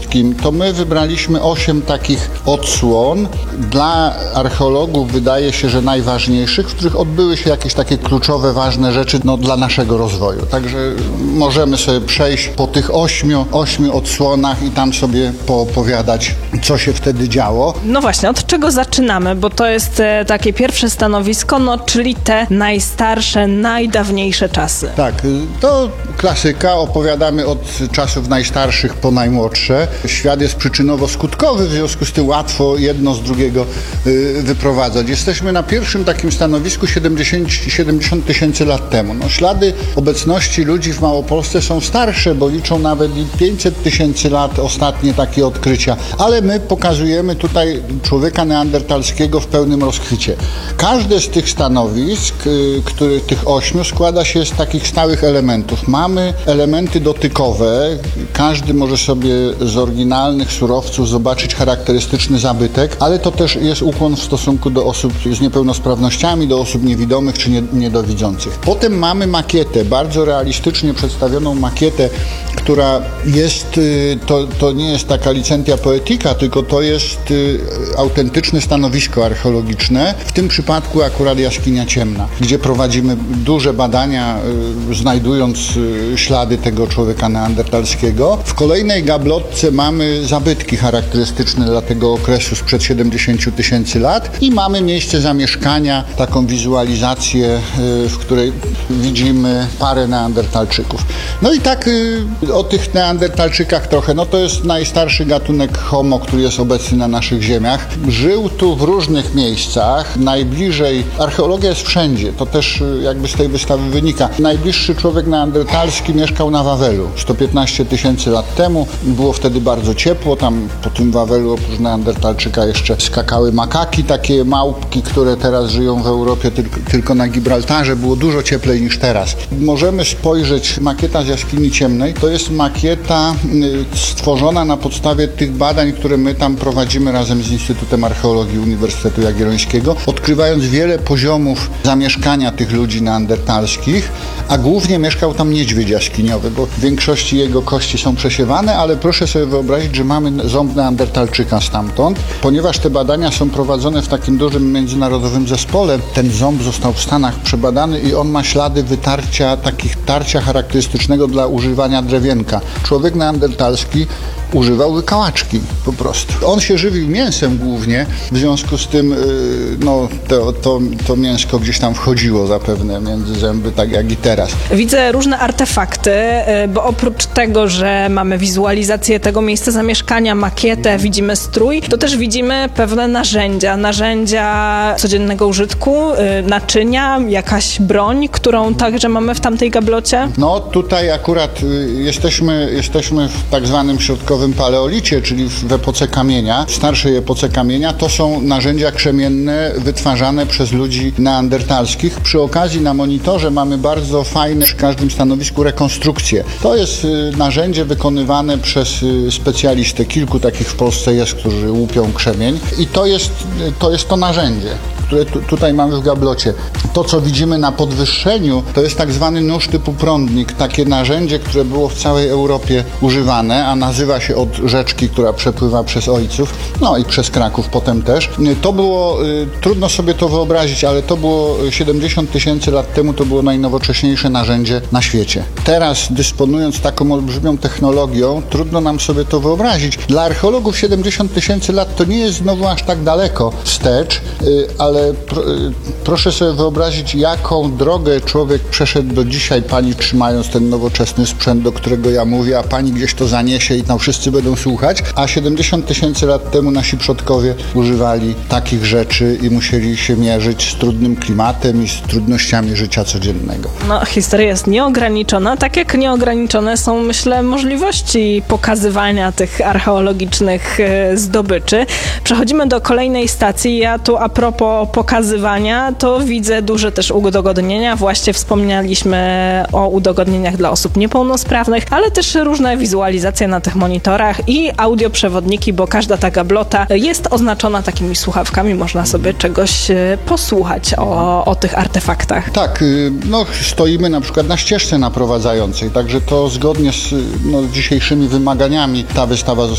wszystkim to my wybraliśmy 8 takich odsłon dla archeologów, wydaje się, że najważniejszych, w których odbyły się jakieś takie kluczowe, ważne rzeczy dla naszego rozwoju. Także możemy sobie przejść po tych 8 odsłonach i tam sobie poopowiadać, co się wtedy działo. No właśnie, od czego zaczynamy? Bo to jest takie pierwsze stanowisko, czyli te najstarsze, najdawniejsze czasy. Tak, to klasyka, opowiadamy od czasów najstarszych po najmłodsze. Świat jest przyczynowo-skutkowy, w związku z tym łatwo jedno z drugiego wyprowadzać. Jesteśmy na pierwszym takim stanowisku 70 tysięcy lat temu. Ślady obecności ludzi w Małopolsce są starsze, bo liczą nawet i 500 tysięcy lat, ostatnie takie odkrycia. Ale my pokazujemy tutaj człowieka neandertalskiego w pełnym rozkwicie. Każde z tych stanowisk, tych 8, składa się z takich stałych elementów. Mamy elementy dotykowe. Każdy może sobie z oryginalnych surowców zobaczyć charakterystyczny zabytek, ale to też jest ukłon w stosunku do osób z niepełnosprawnościami, do osób niewidomych czy niedowidzących. Potem mamy makietę, bardzo realistycznie przedstawioną makietę, która jest, to nie jest taka licentia poetica, tylko to jest autentyczne stanowisko archeologiczne, w tym przypadku akurat jaskinia ciemna, gdzie prowadzimy duże badania, znajdując ślady tego człowieka neandertalskiego. W kolejnej gablotce mamy zabytki charakterystyczne dla tego okresu sprzed 70 tysięcy lat i mamy miejsce zamieszkania, taką wizualizację, w której widzimy parę neandertalczyków. No i tak o tych neandertalczykach trochę. To jest najstarszy gatunek Homo, który jest obecny na naszych ziemiach. Żył tu w różnych miejscach. Najbliżej, archeologia jest wszędzie, to też jakby z tej wystawy wynika. Najbliższy człowiek neandertalski mieszkał na Wawelu 115 tysięcy lat temu. Było wtedy bardzo ciepło, tam po tym Wawelu oprócz neandertalczyka jeszcze skakały makaki, takie małpki, które teraz żyją w Europie tylko na Gibraltarze. Było dużo cieplej niż teraz. Możemy spojrzeć, makieta z jaskini ciemnej, to jest makieta stworzona na podstawie tych badań, które my tam prowadzimy razem z Instytutem Archeologii Uniwersytetu Jagiellońskiego, odkrywając wiele poziomów zamieszkania tych ludzi neandertalskich, a głównie mieszkał tam niedźwiedź jaskiniowy, bo w większości jego kości są przesiewane, ale proszę sobie wyobrazić, że mamy ząb neandertalczyka stamtąd. Ponieważ te badania są prowadzone w takim dużym międzynarodowym zespole, ten ząb został w Stanach przebadany i on ma ślady tarcia charakterystycznego dla używania drewienka. Człowiek neandertalski używał wykałaczki po prostu. On się żywił mięsem głównie, w związku z tym to mięsko gdzieś tam wchodziło zapewne między zęby, tak jak i teraz. Widzę różne artefakty, bo oprócz tego, że mamy wizualizację tego miejsca zamieszkania, makietę, widzimy strój, to też widzimy pewne narzędzia codziennego użytku, naczynia, jakaś broń, którą także mamy w tamtej gablocie. Tutaj akurat jesteśmy w tak zwanym środkowym paleolicie, czyli w epoce kamienia, w starszej epoce kamienia. To są narzędzia krzemienne wytwarzane przez ludzi neandertalskich. Przy okazji na monitorze mamy bardzo fajne przy każdym stanowisku rekonstrukcje. To jest narzędzie wykonywane przez specjalistę. Kilku takich w Polsce jest, którzy łupią krzemień i to jest to narzędzie, które tutaj mamy w gablocie. To, co widzimy na podwyższeniu, to jest tak zwany nóż typu prądnik, takie narzędzie, które było w całej Europie używane, a nazywa się od rzeczki, która przepływa przez Ojców, i przez Kraków potem też. To było, trudno sobie to wyobrazić, ale to było 70 tysięcy lat temu, to było najnowocześniejsze narzędzie na świecie. Teraz, dysponując taką olbrzymią technologią, trudno nam sobie to wyobrazić. Dla archeologów 70 tysięcy lat to nie jest znowu aż tak daleko wstecz, ale proszę sobie wyobrazić, jaką drogę człowiek przeszedł do dzisiaj, pani trzymając ten nowoczesny sprzęt, do którego ja mówię, a pani gdzieś to zaniesie i tam wszyscy będą słuchać, a 70 tysięcy lat temu nasi przodkowie używali takich rzeczy i musieli się mierzyć z trudnym klimatem i z trudnościami życia codziennego. Historia jest nieograniczona, tak jak nieograniczone są, myślę, możliwości pokazywania tych archeologicznych zdobyczy. Przechodzimy do kolejnej stacji. Ja tu a propos pokazywania, to widzę duże też udogodnienia. Właśnie wspomnieliśmy o udogodnieniach dla osób niepełnosprawnych, ale też różne wizualizacje na tych monitorach i audioprzewodniki, bo każda ta gablota jest oznaczona takimi słuchawkami, można sobie czegoś posłuchać o tych artefaktach. Tak, stoimy na przykład na ścieżce naprowadzającej, także to zgodnie z dzisiejszymi wymaganiami ta wystawa